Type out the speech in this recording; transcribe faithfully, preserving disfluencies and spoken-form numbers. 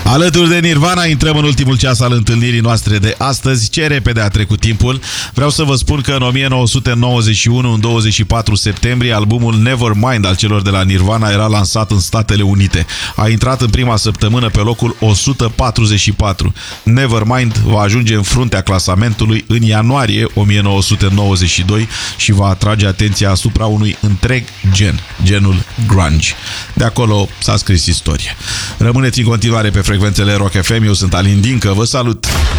Alături de Nirvana intrăm în ultimul ceas al întâlnirii noastre de astăzi. Ce repede a trecut timpul. Vreau să vă spun că în o mie nouă sute nouăzeci și unu, în douăzeci și patru septembrie, albumul Nevermind al celor de la Nirvana era lansat în Statele Unite. A intrat în prima săptămână pe locul o sută patruzeci și patru. Nevermind va ajunge în fruntea clasamentului în ianuarie o mie nouă sute nouăzeci și doi și va atrage atenția asupra unui întreg gen, genul grunge. De acolo s-a scris istorie. Rămâneți în continuare pe frecvențele Rock F M, eu sunt Alin Dincă, vă salut!